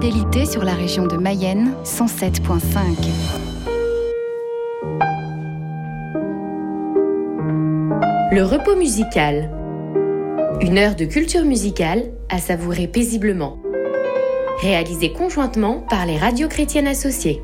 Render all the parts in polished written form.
fidélité sur la région de Mayenne, 107.5. Le repos musical. Une heure de culture musicale à savourer paisiblement. Réalisée conjointement par les radios chrétiennes associées.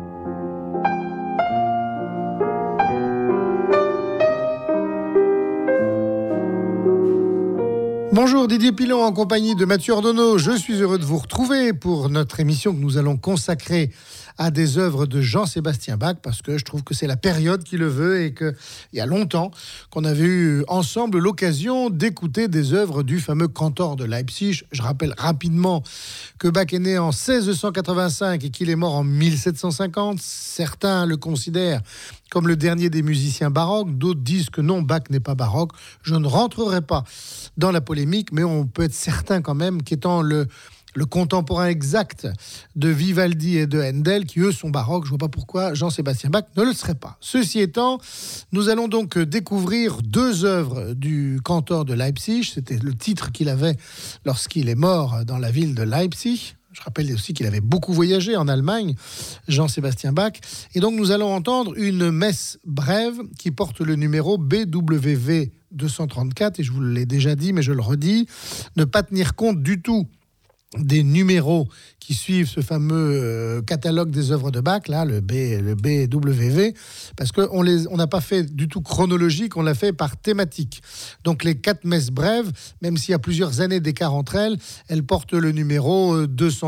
Bonjour, Didier Pilon en compagnie de Mathieu Ordonneau. Je suis heureux de vous retrouver pour notre émission que nous allons consacrer à des œuvres de Jean-Sébastien Bach, parce que je trouve que c'est la période qui le veut et qu'il y a longtemps qu'on avait eu ensemble l'occasion d'écouter des œuvres du fameux cantor de Leipzig. Je rappelle rapidement que Bach est né en 1685 et qu'il est mort en 1750. Certains le considèrent comme le dernier des musiciens baroques, d'autres disent que non, Bach n'est pas baroque. Je ne rentrerai pas dans la polémique, mais on peut être certain quand même qu'étant le contemporain exact de Vivaldi et de Handel, qui eux sont baroques, je ne vois pas pourquoi Jean-Sébastien Bach ne le serait pas. Ceci étant, nous allons donc découvrir deux œuvres du cantor de Leipzig. C'était le titre qu'il avait lorsqu'il est mort dans la ville de Leipzig. Je rappelle aussi qu'il avait beaucoup voyagé en Allemagne, Jean-Sébastien Bach. Et donc nous allons entendre une messe brève qui porte le numéro BWV 234. Et je vous l'ai déjà dit, mais je le redis, ne pas tenir compte du tout des numéros qui suivent ce fameux catalogue des œuvres de Bach, là, le BWV, parce qu'on n'a pas fait du tout chronologique, on l'a fait par thématique. Donc les 4 messes brèves, même s'il y a plusieurs années d'écart entre elles portent le numéro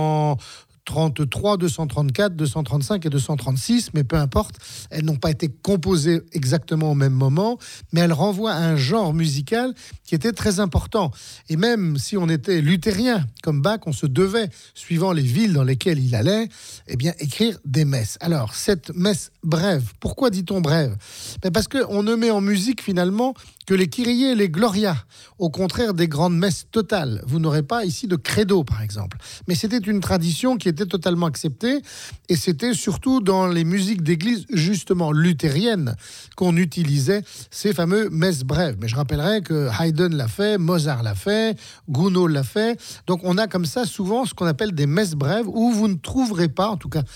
233, 234, 235 et 236, mais peu importe, elles n'ont pas été composées exactement au même moment, mais elles renvoient à un genre musical qui était très important. Et même si on était luthérien comme Bach, on se devait, suivant les villes dans lesquelles il allait, écrire des messes. Alors, cette messe brève, pourquoi dit-on brève ? Parce qu'on ne met en musique finalement que les Kyrie et les Gloria, au contraire des grandes messes totales. Vous n'aurez pas ici de credo, par exemple. Mais c'était une tradition qui était totalement acceptée, et c'était surtout dans les musiques d'église, justement luthériennes, qu'on utilisait ces fameux messes brèves. Mais je rappellerai que Haydn l'a fait, Mozart l'a fait, Gounod l'a fait. Donc on a comme ça souvent ce qu'on appelle des messes brèves, où vous ne trouverez pas, en tout cas